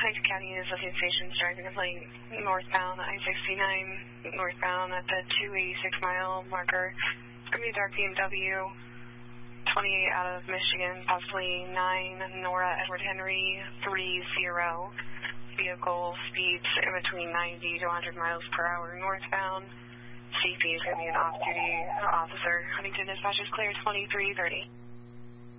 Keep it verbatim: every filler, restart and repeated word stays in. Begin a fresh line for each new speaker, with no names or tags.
Huntington County is looking stations driving a plane northbound, I sixty-nine, northbound at the two eighty-six mile marker. It's going to be a dark B M W, twenty-eight out of Michigan, possibly nine, Nora Edward Henry, three zero. Vehicle speeds in between ninety to one hundred miles per hour northbound. C P is going to be an off-duty officer. Huntington dispatch is clear twenty-three thirty.